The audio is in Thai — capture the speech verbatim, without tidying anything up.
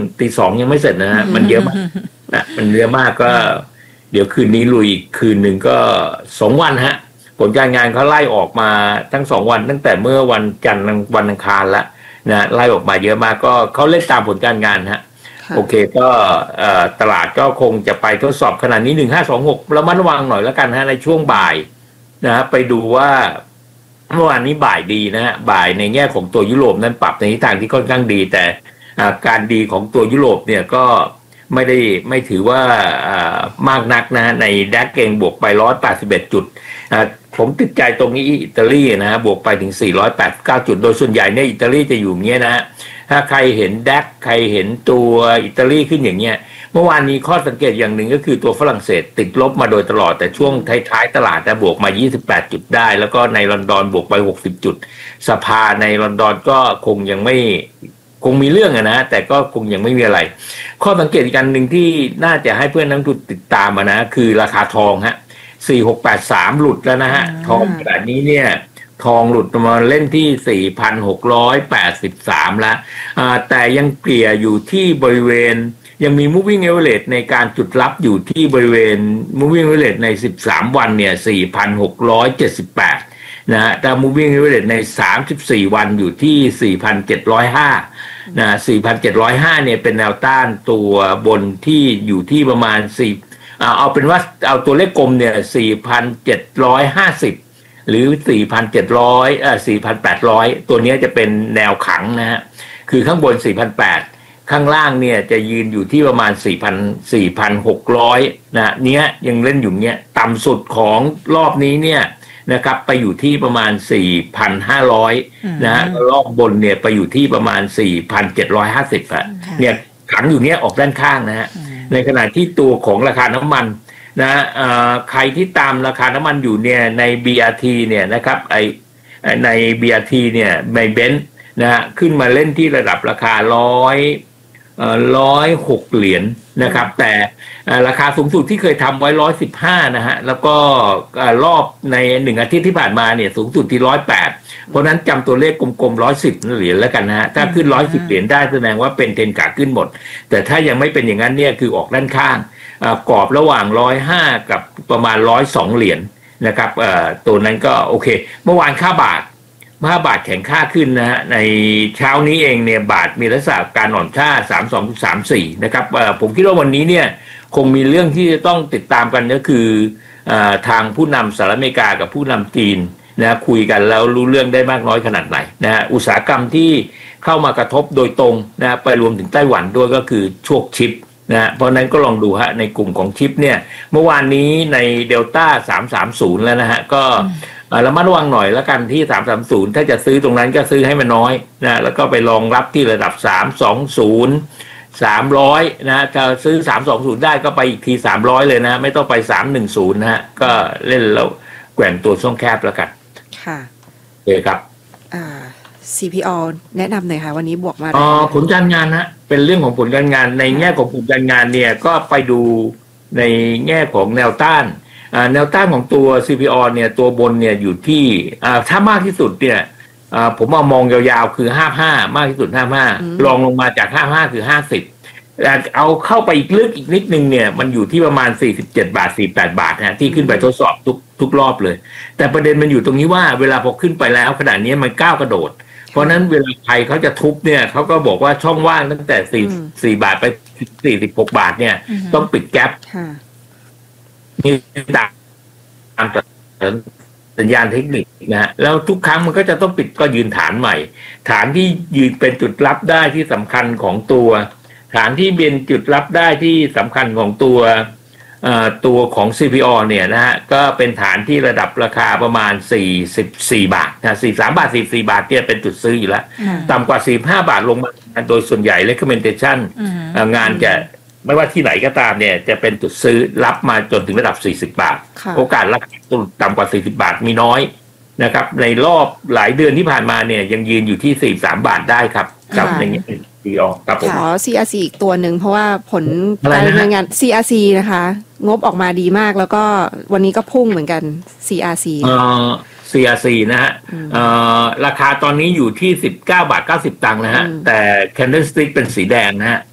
ตีสองยังไม่เสร็จนะฮะมันเยอะมากนะมันเยอะมากก็เดี๋ยวคืนนี้ลุยอีกคืนหนึ่งก็สองวันฮะผลการงานเขาไล่ออกมาทั้งสองวันตั้งแต่เมื่อวันจันทร์วันอังคารแล้วนะไล่ออกมาเยอะมากก็เขาเล่นตามผลการงานฮะโอเคก็ตลาดก็คงจะไปทดสอบขนาดนี้หนึ่งห้าสองหกระมัดระวังหน่อยแล้วกันฮะในช่วงบ่ายนะฮะไปดูว่าเมื่อวานนี้บ่ายดีนะฮะบ่ายในแง่ของตัวยุโรปนั้นปรับในทิศทางที่ค่อนข้างดีแต่การดีของตัวยุโรปเนี่ยก็ไม่ได้ไม่ถือว่ามากนักนะในดัคเองบวกไปหนึ่งร้อยแปดสิบเอ็ดจุดผมติดใจตรงนี้อิตาลีนะฮะบวกไปถึงสี่ร้อยแปดสิบเก้าจุดโดยส่วนใหญ่เนี่ยอิตาลีจะอยู่อย่างเงี้ยนะฮะถ้าใครเห็นดัคใครเห็นตัวอิตาลีขึ้นอย่างเงี้ยเมื่อวานนี้ข้อสังเกตอย่างหนึ่งก็คือตัวฝรั่งเศสติดลบมาโดยตลอดแต่ช่วงท้ายๆตลาดจะบวกมายี่สิบแปดจุดได้แล้วก็ในลอนดอนบวกไปหกสิบจุดสภาในลอนดอนก็คงยังไม่คงมีเรื่องนะแต่ก็คงยังไม่มีอะไรข้อสังเกตอีกอันหนึ่งที่น่าจะให้เพื่อนนักลงทุนติดตามนะคือราคาทองฮะสี่หกแปดสามหลุดแล้วนะฮะทองแบบนี้เนี่ยทองหลุดมาเล่นที่ สี่พันหกร้อยแปดสิบสาม แล้วแต่ยังเกลี่ยอยู่ที่บริเวณยังมี moving average ในการจุดรับอยู่ที่บริเวณ moving average ในสิบสามวันเนี่ย สี่พันหกร้อยเจ็ดสิบแปด นะฮะแต่ moving average ในสามสิบสี่วันอยู่ที่ สี่พันเจ็ดร้อยห้า นะ สี่พันเจ็ดร้อยห้า เนี่ยเป็นแนวต้านตัวบนที่อยู่ที่ประมาณ4เอาเป็นว่าเอาตัวเลขกลมเนี่ย สี่พันเจ็ดร้อยห้าสิบ หรือ สี่พันเจ็ดร้อย เอ่อ สี่พันแปดร้อย ตัวนี้จะเป็นแนวขังนะฮะคือข้างบน สี่พันแปดร้อยข้างล่างเนี่ยจะยืนอยู่ที่ประมาณ สี่พัน สี่พันหกร้อย นะเนี้ยยังเล่นอยู่เนี้ยต่ำสุดของรอบนี้เนี่ยนะครับไปอยู่ที่ประมาณ สี่พันห้าร้อย นะฮะรอบบนเนี่ยไปอยู่ที่ประมาณ สี่พันเจ็ดร้อยห้าสิบ อ่ะเนี่ยขังอยู่เนี้ยออกด้านข้างนะฮะในขณะที่ตัวของราคาน้ำมันนะเอ่อใครที่ตามราคาน้ำมันอยู่เนี่ยใน บี อาร์ ที เนี่ยนะครับไอใน บี อาร์ ที เนี่ยในเบนซ์นะฮะขึ้นมาเล่นที่ระดับราคาร้อยเอ่อร้อยหกเหรียญนะครับแต่ราคาสูงสุดที่เคยทำไว้ร้อยสิบห้านะฮะแล้วก็รอบในหนึ่งอาทิตย์ที่ผ่านมาเนี่ยสูงสุดที่ร้อยแปดเพราะนั้นจำตัวเลขกลมๆร้อยสิบเหรียญแล้วกันนะฮะถ้าขึ้นร้อยสิบเหรียญได้แสดงว่าเป็นเทรนขาขึ้นหมดแต่ถ้ายังไม่เป็นอย่างนั้นเนี่ยคือออกด้านข้างกรอบระหว่างร้อยห้ากับประมาณร้อยสองเหรียญนะครับตัวนั้นก็โอเคเมื่อวานค่าบาทค่าบาทแข็งค่าขึ้นนะฮะในเช้านี้เองเนี่ยบาทมีลักษณะการอ่อนค่า สามสิบสองจุดสามสี่ นะครับผมคิดว่าวันนี้เนี่ยคงมีเรื่องที่จะต้องติดตามกันก็คือทางผู้นำสหรัฐอเมริกากับผู้นำจีนนะคุยกันแล้วรู้เรื่องได้มากน้อยขนาดไหนนะฮะอุตสาหกรรมที่เข้ามากระทบโดยตรงนะไปรวมถึงไต้หวันด้วยก็คือช่วงชิปนะเพราะนั้นก็ลองดูฮะในกลุ่มของชิปเนี่ยเมื่อวานนี้ในเดลต้าสามสามศูนย์แล้วนะฮะก็ระมัดระวังหน่อยแล้วกันที่สามสามศูนย์ถ้าจะซื้อตรงนั้นก็ซื้อให้มันน้อยนะแล้วก็ไปรองรับที่ระดับสามสองศูนย์ สามร้อยนะจะซื้อสามสองศูนย์ได้ก็ไปอีกทีสามร้อยเลยนะไม่ต้องไปสามหนึ่งศูนย์นะฮะก็เล่นแล้วแกว่งตัวช่องแคบแล้วกันค่ะโอเคครับอ่า ซี พี โอ แนะนำหน่อยค่ะวันนี้บวกมาอ๋อผลการงานฮะเป็นเรื่องของผลการงานในแง่ของผลการงานเนี่ยก็ไปดูในแง่ของแนวต้านแนวต้านของตัว ซี พี โอ เนี่ยตัวบนเนี่ยอยู่ที่ถ้ามากที่สุดเนี่ยผมเอามองยาวๆคือห้าสิบห้ามากที่สุดห้าสิบห้ารองลงมาจากห้าสิบห้าคือห้าสิบเอาเข้าไปอีกลึกอีกนิดนึงเนี่ยมันอยู่ที่ประมาณสี่สิบเจ็ดบาทสี่สิบแปดบาทนะที่ขึ้นไปทดสอบทุกทุกรอบเลยแต่ประเด็นมันอยู่ตรงนี้ว่าเวลาพอขึ้นไปแล้วขนาดนี้มันก้าวกระโดดเพราะนั้นเวลาใครเขาจะทุบเนี่ยเขาก็บอกว่าช่องว่างตั้งแต่สี่สี่บาทไปสี่สิบหกบาทเนี่ยต้องปิดแก๊ปนี่ตามสัญญาณเทคนิคนะฮะแล้วทุกครั้งมันก็จะต้องปิดก็ยืนฐานใหม่ฐานที่ยืนเป็นจุดรับได้ที่สำคัญของตัวฐานที่เป็นจุดรับได้ที่สำคัญของตัวตัวของ ซี พี โอ เนี่ยนะฮะก็เป็นฐานที่ระดับราคาประมาณสี่สิบสี่บาทนะสี่สิบสามบาทสี่สิบสี่บาทเนี่ยเป็นจุดซื้ออยู่แล้วต่ำกว่าสี่สิบห้าบาทลงมาโดยส่วนใหญ่ recommendation งานจะไม่ว่าที่ไหนก็ตามเนี่ยจะเป็นจุดซื้อรับมาจนถึงระดับสี่สิบบาทโอกาสรับต่ำกว่าสี่สิบบาทมีน้อยนะครับในรอบหลายเดือนที่ผ่านมาเนี่ยยังยืนอยู่ที่สี่สิบสามบาทได้ครับครับในนี้ดีออกครับผมขอ ซี อาร์ ซี อีกตัวหนึ่งเพราะว่าผลการดำเนินงาน ซี อาร์ ซี นะคะงบออกมาดีมากแล้วก็วันนี้ก็พุ่งเหมือนกัน ซี อาร์ ซีเอ่อ ซี อาร์ ซี นะฮะเอ่อราคาตอนนี้อยู่ที่สิบเก้าบาทเก้าสิบตังค์นะฮะแต่ candlestick เป็นสีแดงนะฮะ